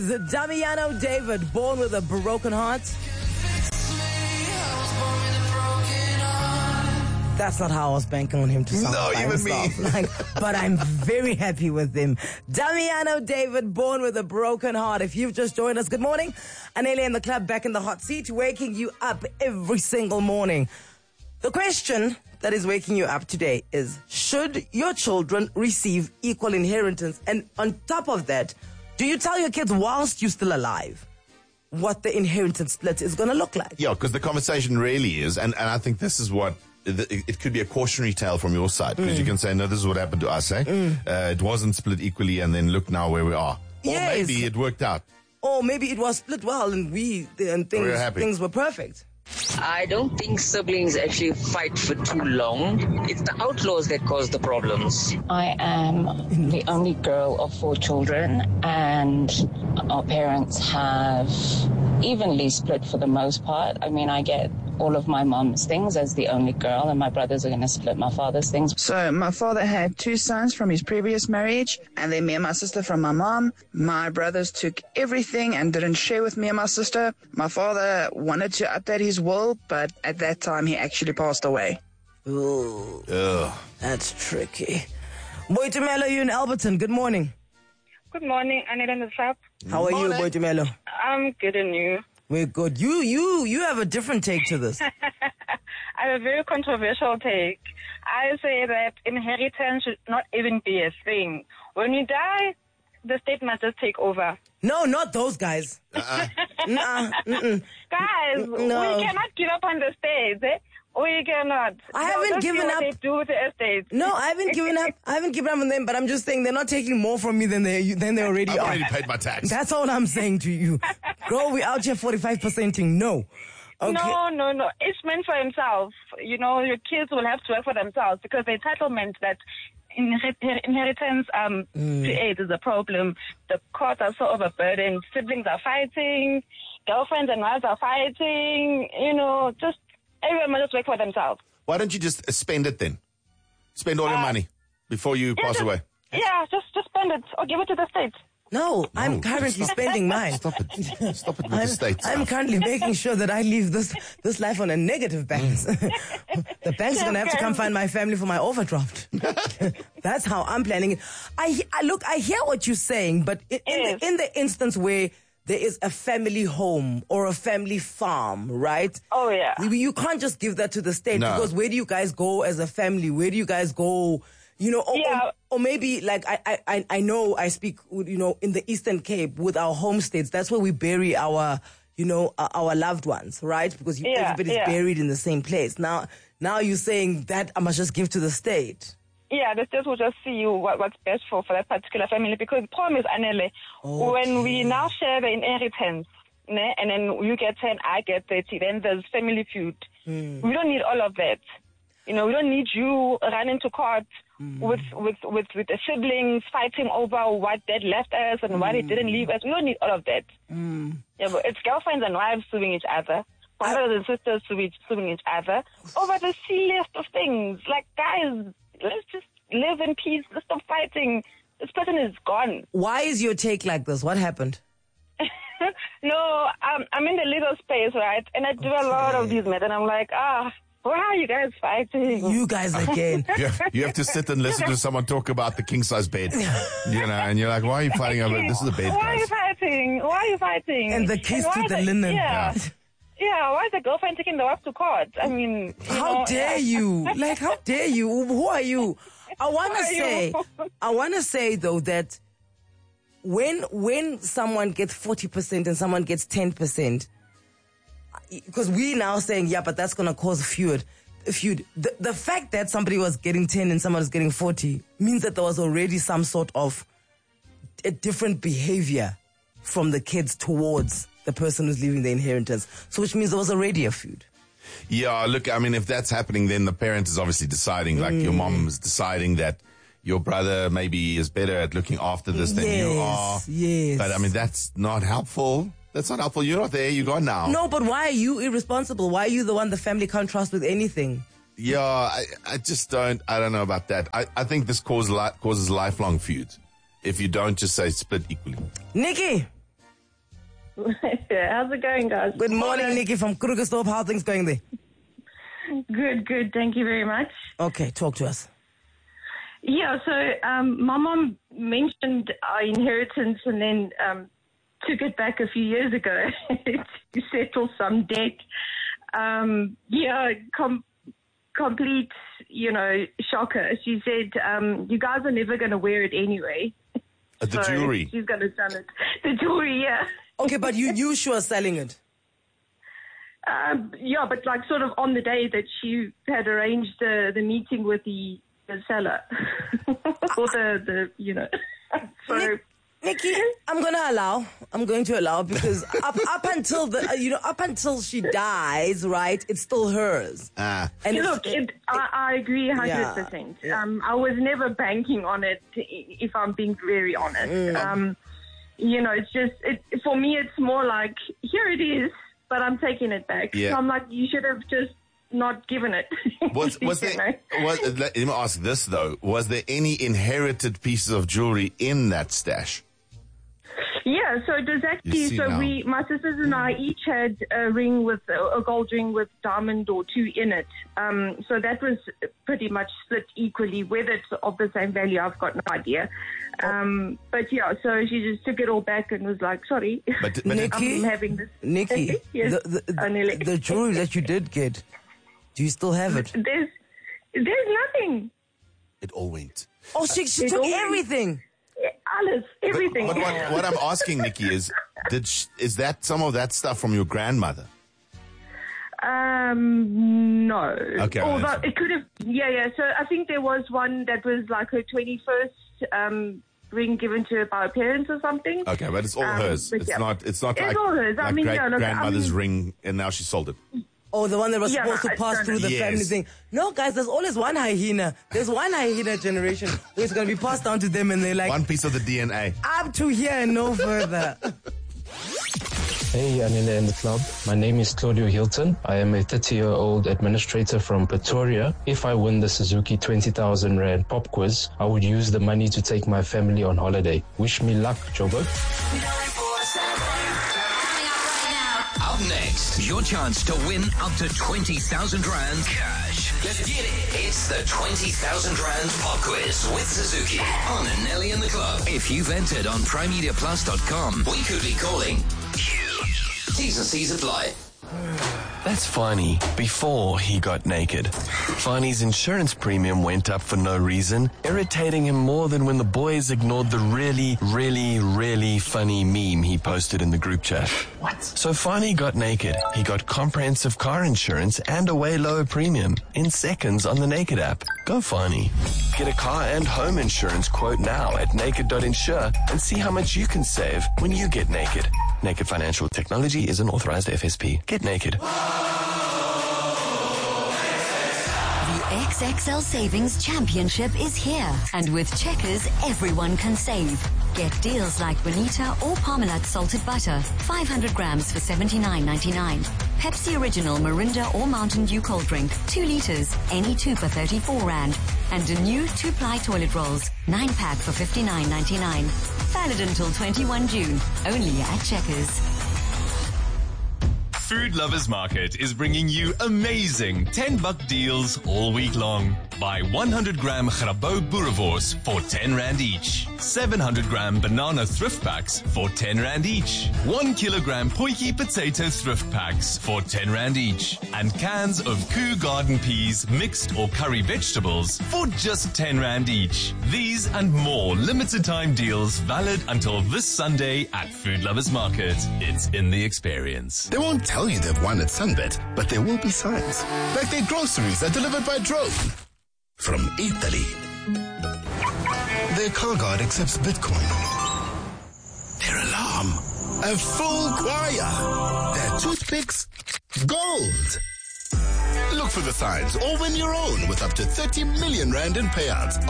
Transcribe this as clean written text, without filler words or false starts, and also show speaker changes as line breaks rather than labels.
Damiano David, born with a broken heart. That's not how I was banking on him to sound.
No, even me.
But I'm very happy with him. Damiano David, born with a broken heart. If you've just joined us, good morning. Anele in the club, back in the hot seat, waking you up every single morning. The question that is waking you up today is, should your children receive equal inheritance? And on top of that, do you tell your kids whilst you're still alive what the inheritance split is going to look like?
Yeah, because the conversation really is, and I think this is what, it could be a cautionary tale from your side, because you can say, no, this is what happened to us, it wasn't split equally, and then look now where we are.
Yes.
Or maybe it worked out.
Or maybe it was split well and things were perfect.
I don't think siblings actually fight for too long. It's the outlaws that cause the problems.
I am the only girl of 4 children, and our parents have evenly split for the most part. I mean, I get all of my mom's things as the only girl, and my brothers are going to split my father's things.
So my father had 2 sons from his previous marriage, and then me and my sister from my mom. My brothers took everything and didn't share with me and my sister. My father wanted to update his will, but at that time he actually passed away.
Ooh,
Ugh.
that's tricky. Boitumelo, you in Alberton. Good morning.
Good morning, Anita and the Club.
How are you, Boitumelo?
I'm good, and you?
We're good. You have a different take to this.
I have a very controversial take. I say that inheritance should not even be a thing. When you die, the state must just take over.
No, not those guys.
Guys, we cannot give up on the state. We cannot.
I haven't given up.
They do with the estate.
No, I haven't given up. I haven't given up on them, but I'm just saying they're not taking more from me than they already
I've
are.
already paid my tax.
That's all I'm saying to you. Girl, we out here 45%ing. No. Okay.
No. Each man for himself. You know, your kids will have to work for themselves, because the entitlement that inheritance to aid is a problem. The courts are so overburdened. Siblings are fighting. Girlfriends and wives are fighting. You know, just everyone must just work for themselves.
Why don't you just spend it then? Spend all your money before you pass away.
Yeah, just spend it or give it to the state.
No, I'm currently spending mine.
Stop it. Stop it with the state
I'm
stuff.
currently making sure that I leave this life on a negative balance. The bank's going to have to come find my family for my overdraft. That's how I'm planning it. I hear what you're saying, but in the instance where there is a family home or a family farm, right?
Oh, yeah.
You can't just give that to the state, because where do you guys go as a family? Where do you guys go? You know, or maybe like I know I speak, you know, in the Eastern Cape with our homesteads. That's where we bury our, you know, our loved ones, right? Because everybody's buried in the same place. Now you're saying that I must just give to the state.
Yeah, the state will just see what's best for that particular family. Because the problem is, Anele, when we now share the inheritance, and then you get 10, I get 30, then there's family feud. We don't need all of that. You know, we don't need you running to court with the siblings fighting over what dad left us and what he didn't leave us. We don't need all of that. Yeah, but it's girlfriends and wives suing each other, brothers and sisters suing each other over the silliest of things. Like, guys, let's just live in peace. Let's stop fighting. This person is gone.
Why is your take like this? What happened?
No, I'm in the legal space, right? And I do a lot of these matters, and I'm like, why are you guys fighting?
You guys again.
You have to sit and listen to someone talk about the king-size bed, you know, and you're like, why are you fighting over it? This is a bed,
Why are you
guys.
fighting?
And the kiss to the linen.
Yeah, why is the girlfriend taking the wife to court? I mean,
how dare you? Like, how dare you? Who are you? I want to say though that when someone gets 40% and someone gets 10%, because we now saying, yeah, but that's going to cause feud. The fact that somebody was getting 10 and someone was getting 40 means that there was already some sort of a different behavior from the kids towards the person who's leaving the inheritance. So which means there was already a feud.
Yeah, look, I mean, if that's happening, then the parent is obviously deciding, like your mom is deciding that your brother maybe is better at looking after this than you are.
Yes.
But I mean, that's not helpful. That's not helpful. You're not there. You're gone now.
No, but why are you irresponsible? Why are you the one the family can't trust with anything?
Yeah, I just don't. I don't know about that. I think this causes lifelong feuds if you don't just say split equally.
Nikki,
How's it going, guys?
Good morning, Nikki from Krugersdorp. How are things going there?
Good. Thank you very much.
Okay, talk to us.
Yeah, so my mom mentioned our inheritance and then took it back a few years ago to settle some debt. Complete, shocker. She said, you guys are never going to wear it anyway.
The jewelry.
She's going to sell it. The jewelry, yeah.
Okay, but you sure selling it?
But like sort of on the day that she had arranged the meeting with the seller. Or So...
Nikki, I'm going to allow because up until she dies, right? It's still hers.
And look, I agree 100%.
Yeah.
I was never banking on it, if I'm being very honest. It's just for me. It's more like here it is, but I'm taking it back.
Yeah.
So I'm like, you should have just not given it.
Let me ask this though: was there any inherited pieces of jewelry in that stash?
Yeah, so it was actually, my sisters and I each had a gold ring with diamond or two in it. So that was pretty much split equally. Whether it's of the same value, I've got no idea. But yeah, so she just took it all back and was like, sorry,
but
Nikki,
I'm having this.
Nikki,
Yes,
the jewelry that you did get, do you still have it?
There's nothing.
It all went.
Oh, she took everything.
Alice, everything.
But what I'm asking, Nikki, is that some of that stuff from your grandmother?
No.
Okay.
Although it could have, yeah. So I think there was one that was like her 21st ring given to her by her parents or something.
Okay, but it's all hers. It's not
it's
like
all hers.
like grandmother's ring, and now she sold it.
Oh, the one that was supposed to pass through the family thing. No, guys, there's always one hyena. There's one hyena generation where it's going to be passed down to them and they're like...
One piece of the DNA.
Up to here and no further.
Hey, Anile and the club. My name is Claudio Hilton. I am a 30-year-old administrator from Pretoria. If I win the Suzuki 20,000 Rand pop quiz, I would use the money to take my family on holiday. Wish me luck, Joburg.
Up next, your chance to win up to 20,000 Rand cash. Let's get it. It's the 20,000 Rand pop quiz with Suzuki on Nelly in the Club. If you've entered on primemediaplus.com, we could be calling you. T's and C's apply.
That's Fani before he got naked. Fani's insurance premium went up for no reason, irritating him more than when the boys ignored the really, really, really funny meme he posted in the group chat.
What?
So Fani got naked. He got comprehensive car insurance and a way lower premium in seconds on the Naked app. Go Fani. Get a car and home insurance quote now at naked.insure and see how much you can save when you get naked. Naked Financial Technology is an authorized FSP. Get naked.
The XXL Savings Championship is here. And with Checkers, everyone can save. Get deals like Bonita or Parmalat salted butter, 500 grams for $79.99. Pepsi Original Mirinda or Mountain Dew cold drink, 2 liters, any 2 for 34 Rand. And a new 2-ply toilet rolls, 9-pack for $59.99. Valid until 21 June, only at Checkers.
Food Lovers Market is bringing you amazing 10-buck deals all week long. Buy 100-gram Grabo boerewors for 10 Rand each. 700-gram banana thrift packs for 10 Rand each. 1 kilogram Potjie potato thrift packs for 10 Rand each. And cans of Koo garden peas, mixed or curry vegetables for just 10 Rand each. These and more limited time deals valid until this Sunday at Food Lovers Market. It's in the experience.
They won't tell you they've won at Sunbet, but there will be signs. Like their groceries are delivered by drone. From Italy. Their car guard accepts Bitcoin. Their alarm, a full choir. Their toothpicks, gold. Look for the signs or win your own with up to 30 million Rand in payouts.